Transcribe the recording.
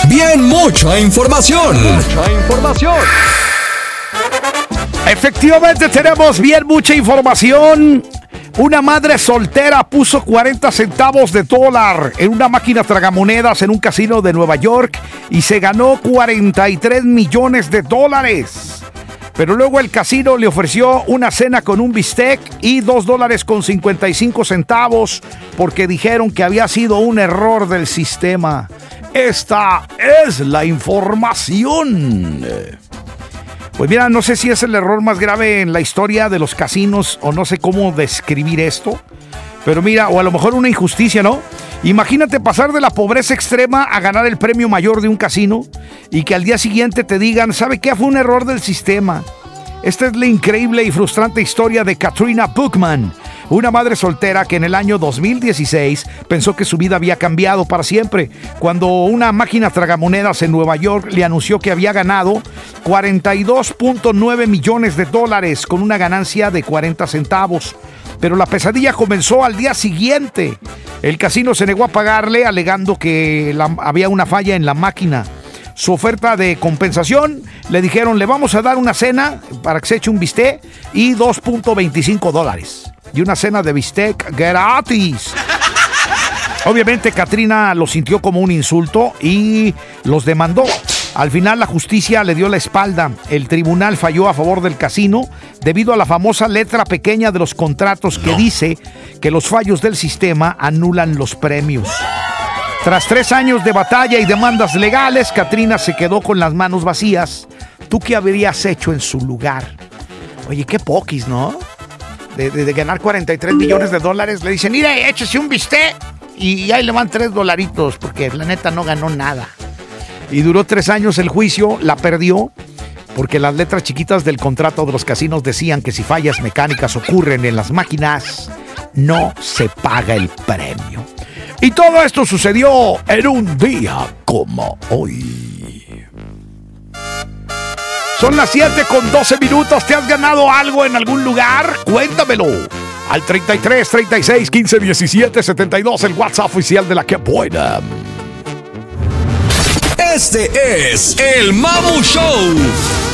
Bien, mucha información. Efectivamente tenemos bien mucha información. Una madre soltera puso 40 centavos de dólar en una máquina tragamonedas en un casino de Nueva York y se ganó 43 millones de dólares. Pero luego el casino le ofreció una cena con un bistec y $2.55 porque dijeron que había sido un error del sistema. Esta es la información. Pues mira, no sé si es el error más grave en la historia de los casinos o no sé cómo describir esto. Pero mira, o a lo mejor una injusticia, ¿no? Imagínate pasar de la pobreza extrema a ganar el premio mayor de un casino y que al día siguiente te digan, ¿sabe qué? Fue un error del sistema. Esta es la increíble y frustrante historia de Katrina Bookman, una madre soltera que en el año 2016 pensó que su vida había cambiado para siempre, cuando una máquina tragamonedas en Nueva York le anunció que había ganado 42.9 millones de dólares con una ganancia de 40 centavos. Pero la pesadilla comenzó al día siguiente. El casino se negó a pagarle, alegando que había una falla en la máquina. Su oferta de compensación, le dijeron, le vamos a dar una cena para que se eche un bistec y $2.25. Y una cena de bistec gratis. Obviamente Katrina lo sintió como un insulto y los demandó. Al final la justicia le dio la espalda. El tribunal falló a favor del casino debido a la famosa letra pequeña de los contratos que dice que los fallos del sistema anulan los premios. Tras 3 años de batalla y demandas legales, Katrina se quedó con las manos vacías. ¿Tú qué habrías hecho en su lugar? Oye, qué poquis, ¿no? De ganar 43 millones de dólares, le dicen, mire, échese un bistec y ahí le van $3, porque la neta no ganó nada. Y duró 3 años el juicio, la perdió, porque las letras chiquitas del contrato de los casinos decían que si fallas mecánicas ocurren en las máquinas, no se paga el premio. Y todo esto sucedió en un día como hoy. Son las 7:12. ¿Te has ganado algo en algún lugar? Cuéntamelo. Al 33 36 15 17 72, el WhatsApp oficial de La Que Buena. Este es el Mamu Show.